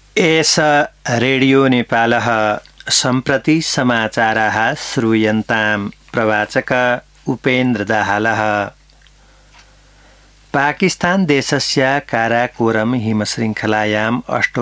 एष रेडियो नेपालः सम्प्रति समाचाराः श्रूयन्ताम्। प्रवाचक उपेन्द्र दाहालः। पाकिस्तान देशस्य काराकोरम हिमशृङ्खलायाम्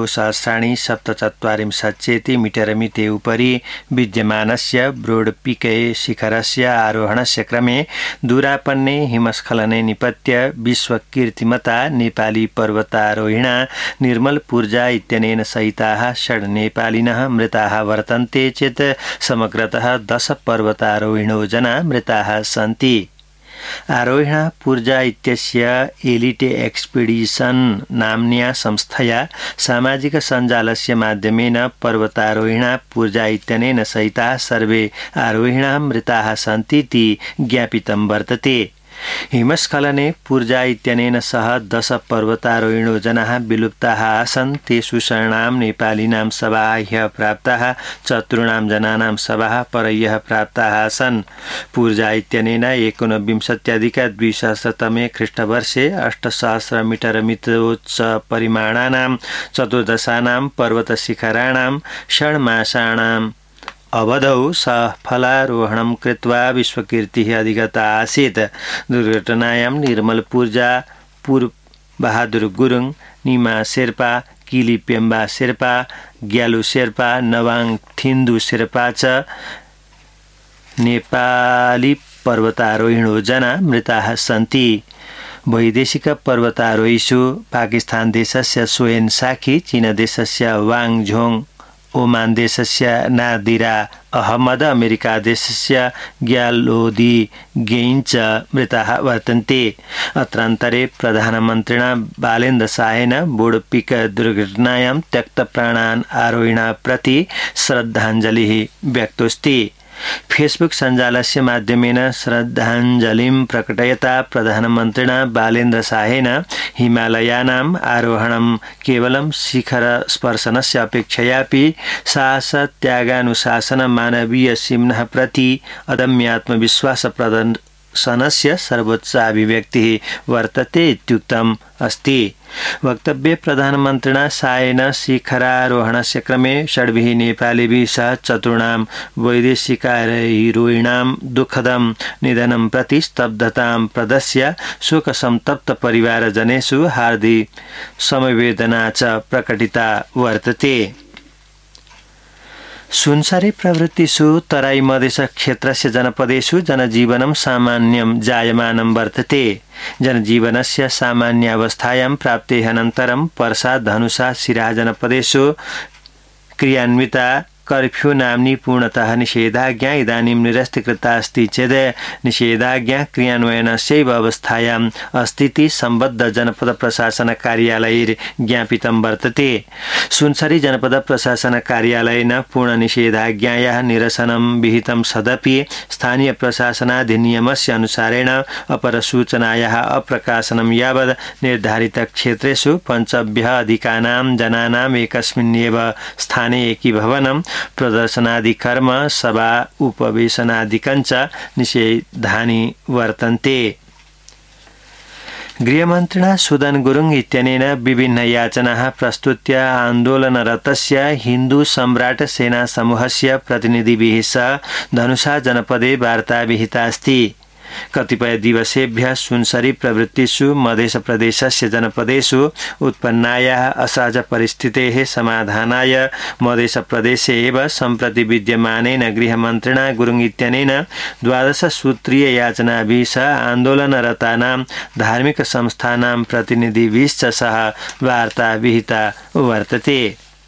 8,सहस्राणि 77 मिते उपरि विद्यमानस्य ब्रोडपिके शिखरस्य आरोहणस्य क्रमे दूरापन्ने हिमस्खलने निपत्य विश्वकीर्तिमता नेपाली पर्वतारोहिणा निर्मल पूर्जा इत्यनेन सहिताः 6 नेपालिनः मृताः वर्तन्ते चेत् समग्रतः 10 पर्वतारोहिणो जना मृताः सन्ति। आरोहिणा पूर्जा इत्यस्य एलिटे एक्सपिडिशन नाम्न्या संस्थया सामाजिक सञ्जालस्य माध्यमेन पर्वतारोहिणा पूर्जा इत्यनेन सहिताः सर्वे आरोहिणा मृताः सन्ति इति ज्ञापितं वर्तते। हिमस्खलने पूर्जा इत्यनेन सह 10 पर्वतारोहिणो जनाः विलुप्ताः आसन्। तेषु शरणां नेपालिनां शवाः ह्यः प्राप्ताः, चतुर्णां जनानां शवाः परह्यः प्राप्ताः आसन्। पूर्जा इत्यनेन 19अधिक-2000 ख्रीष्टवर्षे 8,000 मीटर मितोच्च परिमाणानां 14 पर्वतशिखराणां षण्मासानां अवधौ सफलारोहणं कृत्वा विश्वकीर्तिः अधिगता आसीत्। दुर्घटनायां निर्मल पूर्जा, पूर्व बहादुर गुरुङ, निमा शेर्पा, किली पेम्बा शेर्पा, ग्यालु शेर्पा, नवाङ थिन्दु शेर्पा च नेपाली पर्वतारोहिणो जना मृताः सन्ति। वैदेशिक पर्वतारोहिषु पाकिस्तान देशस्य सोएन साखी, चीन देशस्य वाङ झोङ, ओमान देशस्य नादिरा अहमद, अमेरिका देशस्य ग्यालोदी गेइन च मृताः वर्तन्ते। अत्रान्तरे प्रधानमन्त्रिणा बालेन्द्र शाहेन बोडोपिक दुर्घटनायां त्यक्तप्राणान् आरोहिणा प्रति श्रद्धाञ्जलिः व्यक्तोऽस्ति। फेसबुक सञ्जालस्य माध्यमेन श्रद्धाञ्जलिं प्रकटयता प्रधानमन्त्रिणा बालेन्द्र शाहेन हिमालयानाम् आरोहणं केवलं शिखरस्पर्शनस्य अपेक्षयापि साहस, त्यागानुशासन, मानवीय सीम्नः प्रति अदम्यात्मविश्वास प्रदर्शनस्य सर्वोच्च अभिव्यक्तिः वर्तते इत्युक्तम् अस्ति। वक्तव्ये प्रधानमन्त्रिणा शाहेन शिखरारोहणस्य क्रमे 6 नेपालीभिः सह चतुर्णां वैदेशिकारोहिणां दुःखदं निधनं प्रति स्तब्धतां प्रदर्श्य शोकसन्तप्त परिवारजनेषु हार्दिक समवेदना च प्रकटिता वर्तते। सुनसरी प्रवृत्तिषु तराई मधेश क्षेत्रस्य जनपदेषु जनजीवनं सामान्यं जायमानं वर्तते। जनजीवनस्य सामान्यावस्थायां प्राप्तेः अनन्तरं पर्सा, धनुषा, सिराहा जनपदेषु क्रियान्विता कर्फ्यू नाम्नी पूर्णतः निषेधाज्ञा इदानीं निरस्तीकृता अस्ति चेत् निषेधाज्ञा क्रियान्वयनस्यैव अवस्थायाम् अस्तीति सम्बद्ध जनपद प्रशासन कार्यालये ज्ञापितं वर्तते। सुनसरी जनपद प्रशासन कार्यालयेन पूर्ण निषेधाज्ञायाः निरसनं विहितं सदपि स्थानीय प्रशासनाधिनियमस्य अनुसारेण अपरसूचनायाः अप्रकाशनं यावत् निर्धारित क्षेत्रेषु 5 अधिकानां जनानाम् एकस्मिन्नेव स्थाने एकीभवनं, प्रदर्शनादिकर्म, सभा, उपवेशनादिकञ्च निषेधानि वर्तन्ते। गृहमन्त्रिणा सुदन गुरुङ इत्यनेन विभिन्न याचनाः प्रस्तुत्य आन्दोलनरतस्य हिन्दू सम्राट सेना समूहस्य प्रतिनिधिभिः सह धनुषा जनपदे वार्ता विहिता अस्ति। कतिपय दिवसेभ्यः सुनसरी प्रवृत्तिषु मध्य प्रदेशस्य जनपदेषु उत्पन्नायाः असहज परिस्थितेः समाधानाय मध्य प्रदेशे एव सम्प्रति विद्यमानेन गृहमन्त्रिणा गुरुङ इत्यनेन 12 सूत्रीय याचनाभिः सह आन्दोलनरतानां धार्मिक संस्थानां प्रतिनिधिभिश्च सह वार्ता विहिता वर्तते।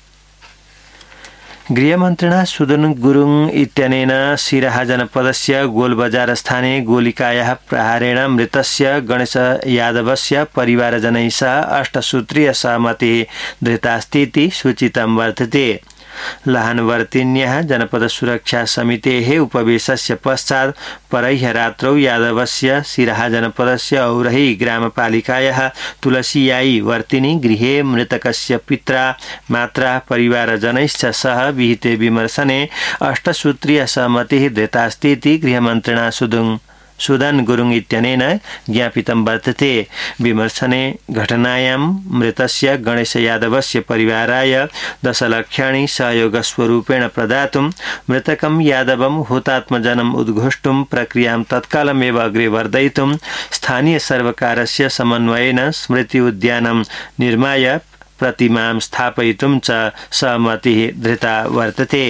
गृहमन्त्रिणा सुदन गुरुङ इत्यनेन सिराहा जनपदस्य गोलबजार स्थाने गोलिकायाः प्रहारेण मृतस्य गणेश यादवस्य परिवारजनैः सह 8 सूत्रीय सहमतिः धृतास्ति इति सूचितं वर्तते। लहानवर्तिन्याः जनपद सुरक्षा समितेः उपवेशस्य पश्चात् परह्य रात्रौ यादवस्य सिराहा जनपदस्य औरही ग्रामपालिकायाः तुलसीयाई वर्तिनी गृहे मृतकस्य पित्रा, मात्रा, परिवारजनैश्च सह विहिते विमर्शने 8 सूत्रीय सहमतिः धृतास्ति इति गृहमन्त्रिणा सुदन गुरुङ इत्यनेन ज्ञापितं वर्तते। विमर्शने घटनायां मृतस्य गणेश यादवस्य परिवाराय 10 लक्षाणि सहयोगस्वरूपेण प्रदातुं मृतकं यादवं हुतात्मजनम् उद्घोष्टुं प्रक्रियां तत्कालमेव अग्रे वर्धयितुं स्थानीय सर्वकारस्य समन्वयेन स्मृति उद्यानं निर्माय प्रतिमां स्थापयितुं च सहमतिः धृता वर्तते।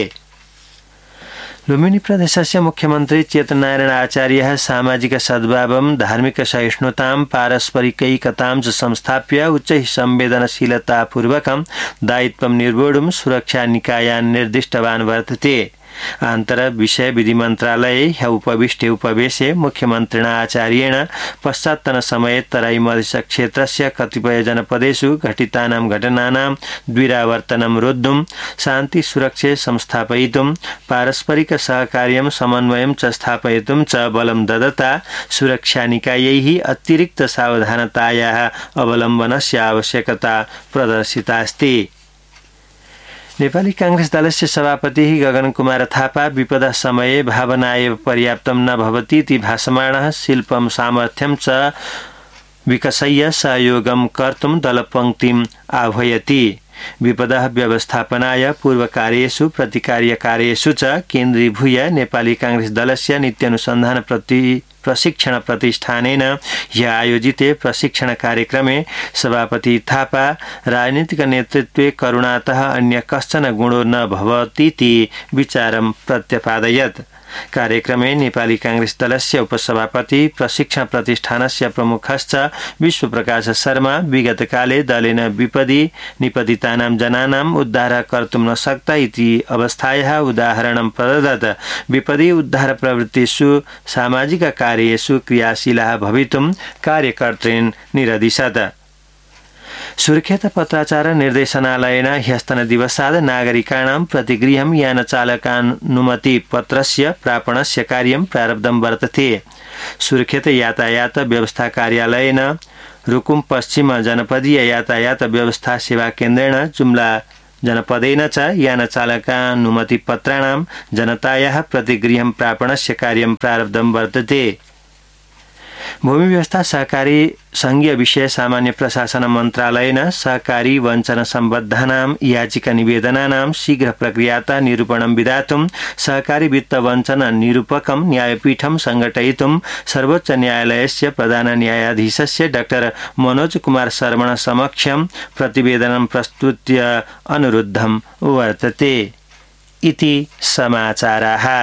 लुम्बिनी प्रदेशस्य मुख्यमन्त्री चेतनारायण आचार्यः सामाजिक सद्भावं धार्मिक सहिष्णुतां पारस्परिकैकतां च संस्थाप्य उच्चैः संवेदनशीलतापूर्वकं दायित्वं निर्वोढुं सुरक्षा निकायान् निर्दिष्टवान् वर्तते। आन्तर विषय विधि मन्त्रालये ह्य उपविष्टे उपवेशे मुख्यमन्त्रिणा आचार्येण पश्चात्तन समये तराई मधेश क्षेत्रस्य कतिपय जनपदेषु घटितानां घटनानां द्विरावर्तनं रोद्धुं शान्ति सुरक्षे संस्थापयितुं पारस्परिक सहकार्यं समन्वयं च स्थापयितुं च बलं ददता सुरक्षा निकायैः अतिरिक्त सावधानतायाः अवलम्बनस्य आवश्यकता प्रदर्शिता अस्ति। नेपाली कांग्रेस दलस्य सभापति गगन कुमार थापा विपदा समये भावना एव पर्याप्तं न भवति इति भाषमाणः शिल्पं सामर्थ्यं च विकसय्य सहयोगं कर्तुं दलपङ्क्तिम् आह्वयति। विपदा व्यवस्थापनाय पूर्वकार्येषु प्रतिकार्यकार्येषु च केन्द्रीभूय नेपाली कांग्रेस दलस्य नित्यानुसन्धान प्रशिक्षण प्रतिष्ठानेन ह्य आयोजिते प्रशिक्षण कार्यक्रमे सभापति थापा राजनीतिक नेतृत्वे करुणातः अन्य कश्चन गुणो न भवतीति विचारं प्रत्यपादयत्। कार्यक्रमे नेपाली कांग्रेस दलस्य उपसभापति प्रशिक्षण प्रतिष्ठानस्य प्रमुखश्च विश्वप्रकाश शर्मा विगतकाले दलेन विपदि निपतितानां जनानाम् उद्धार कर्तुं न शक्ता इति अवस्थायाः उदाहरणं प्रददत्। विपदि उद्धार प्रवृत्तिषु सामाजिक कार्येषु क्रियाशीलाः भवितुं कार्यकर्तॄन् निरदिशत्। सुर्खेत पत्राचार निर्देशनालयेन ह्यस्तनदिवसाद् नागरिकाणां प्रतिगृहं यानचालकानुमति पत्रस्य प्रापणस्य कार्यं प्रारब्धं वर्तते। सुर्खेत यातायात व्यवस्था कार्यालयेन रुकुम पश्चिम जनपदीय यातायात व्यवस्था सेवा केन्द्रेण जुम्ला जनपदेन च यानचालकानुमति पत्राणां जनतायाः प्रतिगृहं प्रापणस्य कार्यं प्रारब्धं वर्तते। भूमि व्यवस्था सहकारी संघीय विषय सामान्य प्रशासन मन्त्रालयेन सहकारी वञ्चन सम्बद्धानां याचिका निवेदनानां शीघ्र प्रक्रियाता निरूपणं विधातुं सहकारी वित्त वञ्चन निरूपकं न्यायपीठं संघटयितुं सर्वोच्च न्यायालयस्य प्रधान न्यायाधीशस्य डाक्टर मनोज कुमार शर्मण समक्षं प्रतिवेदनं प्रस्तुत्य अनुरुद्धं वर्तते। इति समाचाराः।